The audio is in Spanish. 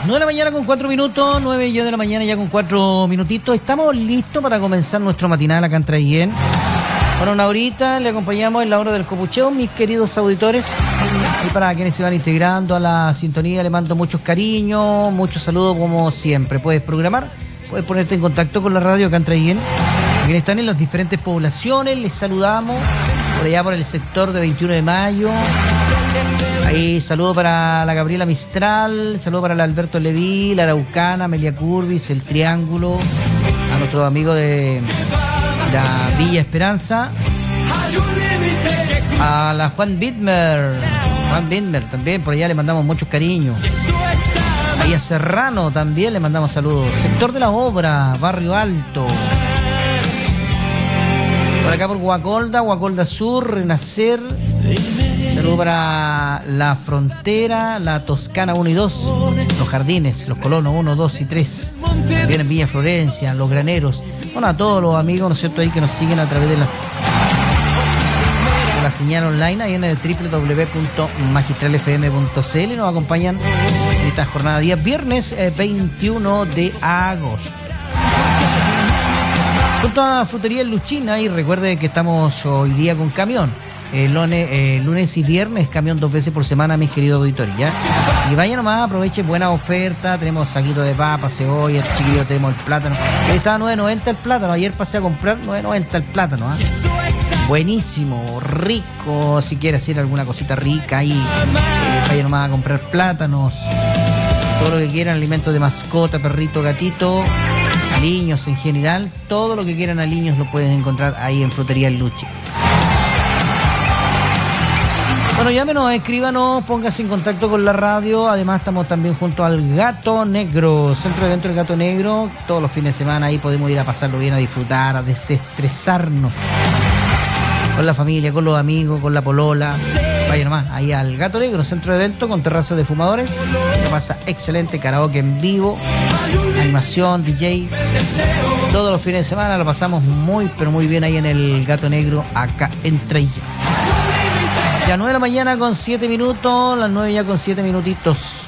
9 de la mañana con 4 minutos, 9 ya de la mañana ya con 4 minutitos. Estamos listos para comenzar nuestro matinal acá en Traiguén. Bueno, una horita le acompañamos en la hora del copucheo, mis queridos auditores. Y para quienes se van integrando a la sintonía, le mando muchos cariños, muchos saludos como siempre. Puedes programar, puedes ponerte en contacto con la radio acá en Traiguén. Quienes están en las diferentes poblaciones, les saludamos por allá por el sector de 21 de mayo. Ahí saludo para la Gabriela Mistral, saludo para el Alberto Leví, la Araucana, Amelia Curvis, el Triángulo, a nuestros amigos de la Villa Esperanza, a la Juan Bidmer también, por allá le mandamos muchos cariños. Ahí a Serrano también le mandamos saludos. Sector de la Obra, Barrio Alto. Por acá por Guacolda Sur, Renacer. Saludos para la Frontera, la Toscana 1 y 2, los Jardines, los Colonos 1, 2 y 3. También en Villa Florencia, los Graneros. Bueno, a todos los amigos, ¿no es cierto?, ahí que nos siguen a través de la señal online, ahí en el www.magistralfm.cl. Nos acompañan en esta jornada día viernes 21 de agosto. Junto a Frutería Luchina, y recuerde que estamos hoy día con camión. Lunes y viernes, camión 2 veces por semana, mis queridos auditores, ¿ya? Así que vayan nomás, aprovechen buena oferta. Tenemos saquitos de papa, cebolla, chiquillos, tenemos el plátano. Hoy estaba 9.90 el plátano, ayer pasé a comprar 9.90 el plátano, ¿ah? Buenísimo, rico. Si quieres hacer alguna cosita rica ahí, vayan nomás a comprar plátanos, todo lo que quieran, alimentos de mascota, perrito, gatito, aliños en general, todo lo que quieran aliños lo pueden encontrar ahí en Frutería Luchi. Bueno, llámenos, escríbanos, póngase en contacto con la radio. Además estamos también junto al Gato Negro, Centro de Eventos del Gato Negro. Todos los fines de semana ahí podemos ir a pasarlo bien, a disfrutar, a desestresarnos con la familia, con los amigos, con la polola. Vaya nomás, ahí al Gato Negro, Centro de Eventos con terrazas de fumadores. Se pasa excelente, karaoke en vivo, animación, DJ. Todos los fines de semana lo pasamos muy, pero muy bien ahí en el Gato Negro, acá en Traiguén. Ya 9 de la mañana con 7 minutos, las 9 ya con 7 minutitos.